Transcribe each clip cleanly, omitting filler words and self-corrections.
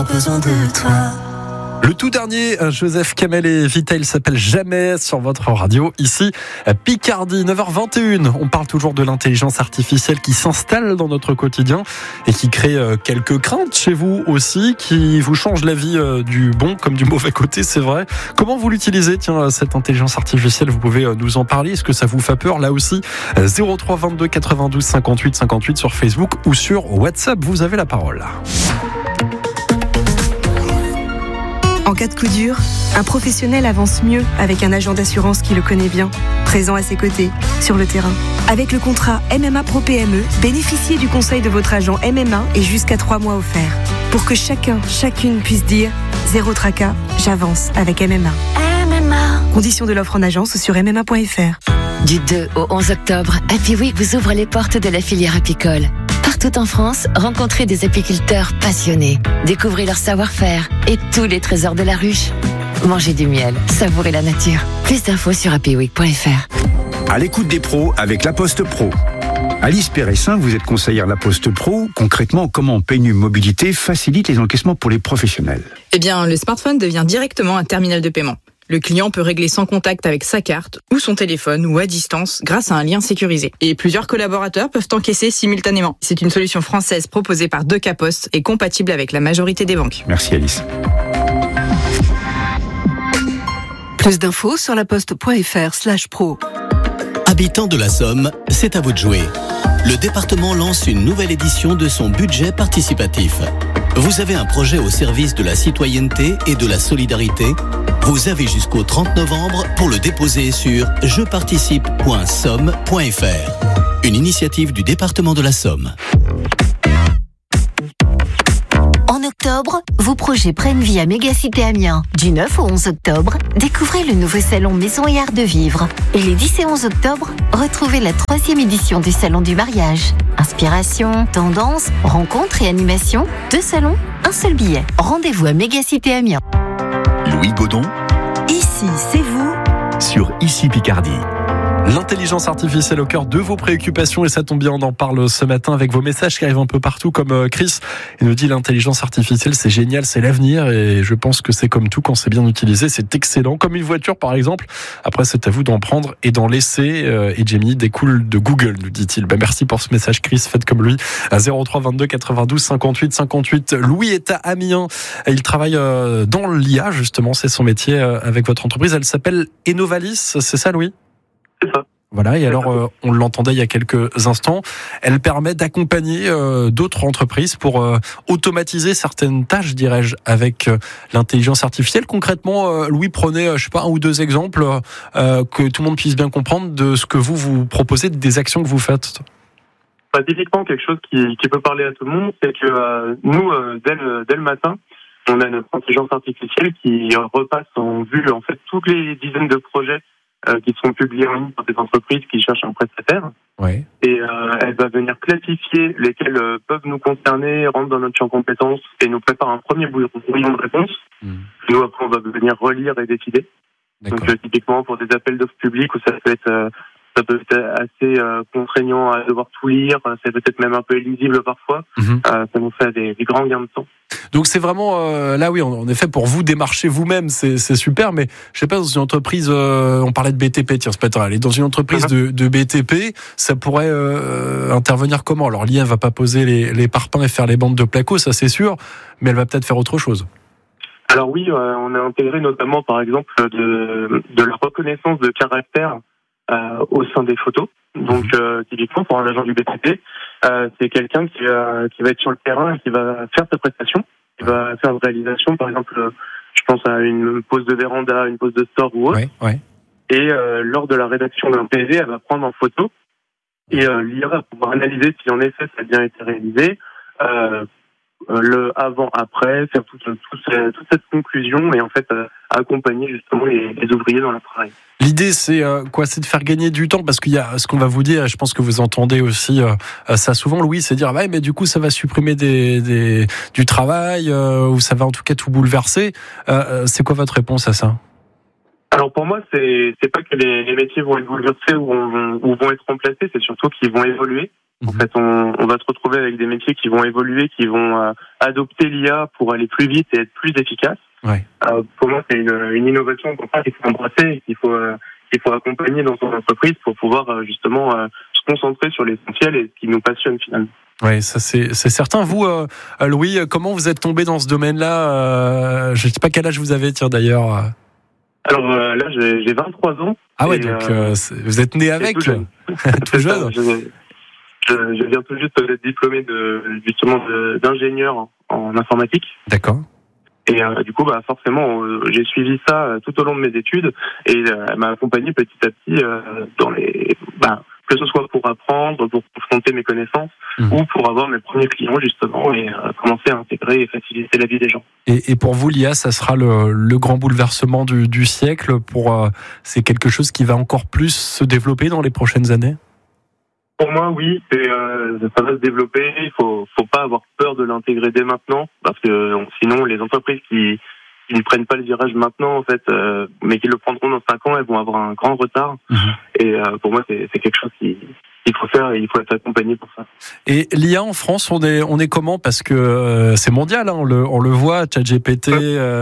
Besoin de toi. Le tout dernier, Joseph Kamel et Vitel s'appelle Jamais sur votre radio, ici à Picardie, 9h21. On parle toujours de l'intelligence artificielle qui s'installe dans notre quotidien et qui crée quelques craintes chez vous aussi, qui vous change la vie du bon comme du mauvais côté, c'est vrai. Comment vous l'utilisez, cette intelligence artificielle? Vous pouvez nous en parler. Est-ce que ça vous fait peur? Là aussi, 03 22 92 58 58 sur Facebook ou sur WhatsApp. Vous avez la parole. En cas de coup dur, un professionnel avance mieux avec un agent d'assurance qui le connaît bien, présent à ses côtés, sur le terrain. Avec le contrat MMA Pro PME, bénéficiez du conseil de votre agent MMA et jusqu'à 3 mois offerts. Pour que chacune puisse dire « Zéro tracas, j'avance avec MMA ». Conditions de l'offre en agence ou sur MMA.fr. Du 2 au 11 octobre, Happy Week vous ouvre les portes de la filière apicole. Partout en France, rencontrez des apiculteurs passionnés. Découvrez leur savoir-faire et tous les trésors de la ruche. Mangez du miel, savourez la nature. Plus d'infos sur happyweek.fr. À l'écoute des pros avec La Poste Pro. Alice Péressin, vous êtes conseillère La Poste Pro. Concrètement, comment PNU Mobilité facilite les encaissements pour les professionnels? Eh bien, le smartphone devient directement un terminal de paiement. Le client peut régler sans contact avec sa carte ou son téléphone ou à distance grâce à un lien sécurisé. Et plusieurs collaborateurs peuvent encaisser simultanément. C'est une solution française proposée par Deca Post et compatible avec la majorité des banques. Merci Alice. Plus d'infos sur laposte.fr/pro. Habitants de la Somme, c'est à vous de jouer. Le département lance une nouvelle édition de son budget participatif. Vous avez un projet au service de la citoyenneté et de la solidarité? Vous avez jusqu'au 30 novembre pour le déposer sur jeparticipe.somme.fr. Une initiative du département de la Somme. En octobre, vos projets prennent vie à Mégacité Amiens. Du 9 au 11 octobre, découvrez le nouveau salon Maison et Art de Vivre. Et les 10 et 11 octobre, retrouvez la 3e édition du Salon du Mariage. Inspiration, tendance, rencontres et animation, 2 salons, un seul billet. Rendez-vous à Mégacité Amiens. Louis Godon, Ici, c'est vous. sur Ici Picardie. L'intelligence artificielle au cœur de vos préoccupations, et ça tombe bien, on en parle ce matin avec vos messages qui arrivent un peu partout, comme Chris. Il nous dit l'intelligence artificielle, c'est génial, c'est l'avenir, et je pense que c'est comme tout, quand c'est bien utilisé, c'est excellent. Comme une voiture par exemple. Après, c'est à vous d'en prendre et d'en laisser. Et Gemini découle de Google, nous dit-il. Merci pour ce message, Chris. Faites comme lui à 03 22 92 58 58. Louis est à Amiens. Il travaille dans l'IA, justement, c'est son métier avec votre entreprise. Elle s'appelle Enovalis, c'est ça, Louis? C'est ça. Voilà, et alors on l'entendait il y a quelques instants, elle permet d'accompagner d'autres entreprises pour automatiser certaines tâches, dirais-je, avec l'intelligence artificielle. Concrètement, Louis, prenez, un ou deux exemples que tout le monde puisse bien comprendre de ce que vous proposez, des actions que vous faites. Typiquement, quelque chose qui peut parler à tout le monde, c'est que nous, dès le matin, on a notre intelligence artificielle qui repasse en vue en fait toutes les dizaines de projets qui sont publiés en ligne par des entreprises qui cherchent un prestataire. Ouais. Et elle va venir classifier lesquels peuvent nous concerner, rentrent dans notre champ de compétences et nous prépare un premier bouillon de réponse. Nous, après, on va venir relire et décider. D'accord. Donc, typiquement, pour des appels d'offres publics où ça peut être assez contraignant à devoir tout lire, c'est peut-être même un peu illisible parfois. Ça nous fait des grands gains de temps. Donc c'est vraiment là, oui, en effet, pour vous démarcher vous-même, c'est super. Mais je sais pas, dans une entreprise, on parlait de BTP, tiens, ce matin, allez, dans une entreprise de BTP, ça pourrait intervenir comment? Alors l'IA va pas poser les parpaings et faire les bandes de placo, ça c'est sûr, mais elle va peut-être faire autre chose. Alors oui, on a intégré notamment, par exemple, de la reconnaissance de caractère au sein des photos. Donc typiquement, pour un agent du BTP, c'est quelqu'un qui va être sur le terrain et qui va faire sa prestation, qui va faire une réalisation, par exemple, je pense à une pose de véranda, une pose de store ou autre. Ouais. Et lors de la rédaction d'un PV, elle va prendre en photo et l'IA va pouvoir analyser si en effet ça a bien été réalisé, le avant-après, faire toute cette conclusion et en fait accompagner justement les ouvriers dans leur travail. L'idée, c'est quoi? C'est de faire gagner du temps, parce qu'il y a ce qu'on va vous dire, je pense que vous entendez aussi ça souvent, Louis, c'est dire mais du coup ça va supprimer du travail, ou ça va en tout cas tout bouleverser. C'est quoi votre réponse à ça? Alors pour moi, c'est pas que les métiers vont être bouleversés ou vont être remplacés, c'est surtout qu'ils vont évoluer. En fait, on va se retrouver avec des métiers qui vont évoluer, qui vont adopter l'IA pour aller plus vite et être plus efficaces. Ouais. Pour moi, c'est une innovation pour ça qu'il faut embrasser et qu'il faut accompagner dans son entreprise pour pouvoir justement se concentrer sur l'essentiel et ce qui nous passionne finalement. Oui, ça c'est certain. Vous, Louis, comment vous êtes tombé dans ce domaine-là Je ne sais pas quel âge vous avez, tiens d'ailleurs. Alors là, j'ai 23 ans. Ah ouais, donc vous êtes né avec, tout jeune. tout jeune. Je viens tout juste d'être diplômé d'ingénieur en informatique. D'accord. Et du coup, forcément, j'ai suivi ça tout au long de mes études et elle m'a accompagné petit à petit dans que ce soit pour apprendre, pour confronter mes connaissances ou pour avoir mes premiers clients justement et commencer à intégrer et faciliter la vie des gens. Et pour vous, l'IA, ça sera le grand bouleversement du siècle. C'est quelque chose qui va encore plus se développer dans les prochaines années? Pour moi, oui, ça va se développer. Il faut pas avoir peur de l'intégrer dès maintenant, parce que sinon, les entreprises qui ne prennent pas le virage maintenant, en fait, mais qui le prendront dans 5 ans, elles vont avoir un grand retard. Et pour moi, c'est quelque chose qu'il faut faire et il faut être accompagné pour ça. Et l'IA en France, on est comment? Parce que c'est mondial, hein, on le voit, ChatGPT,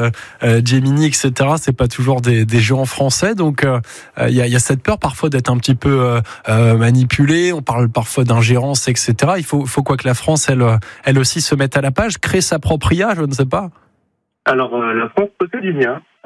Gemini, etc. C'est pas toujours des jeux en français, donc il y a cette peur parfois d'être un petit peu manipulé. On parle parfois d'ingérence, etc. Il faut quoi que la France, elle aussi se mette à la page, crée sa propre IA, je ne sais pas. Alors la France possède une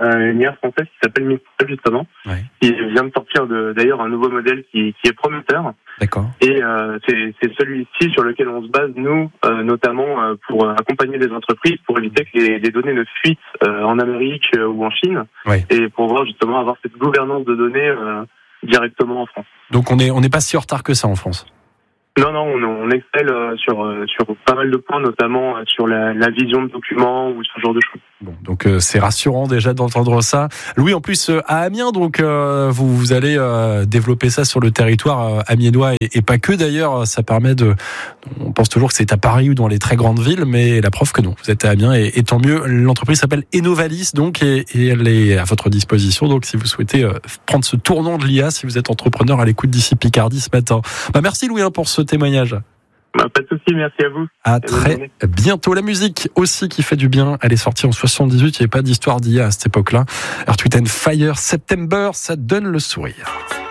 IA française qui s'appelle Mistral justement, qui vient de sortir d'ailleurs un nouveau modèle qui est prometteur. D'accord. Et c'est celui-ci sur lequel on se base nous, notamment pour accompagner les entreprises, pour éviter que les données ne fuitent en Amérique ou en Chine, et pour pouvoir justement avoir cette gouvernance de données directement en France. Donc on n'est pas si en retard que ça en France. Non, on excelle sur pas mal de points, notamment sur la vision de documents ou ce genre de choses. Bon, donc c'est rassurant déjà d'entendre ça. Louis, en plus à Amiens, donc vous allez développer ça sur le territoire amiénois et pas que d'ailleurs. Ça permet on pense toujours que c'est à Paris ou dans les très grandes villes, mais la preuve que non, vous êtes à Amiens et tant mieux. L'entreprise s'appelle Enovalis, donc et elle est à votre disposition. Donc si vous souhaitez prendre ce tournant de l'IA, si vous êtes entrepreneur à l'écoute d'ici Picardie ce matin. Merci Louis pour ce témoignage. Pas de souci, merci à vous. À très bientôt. La musique aussi qui fait du bien. Elle est sortie en 78. Il n'y avait pas d'histoire d'IA à cette époque-là. Earth, Wind & Fire, September, ça donne le sourire.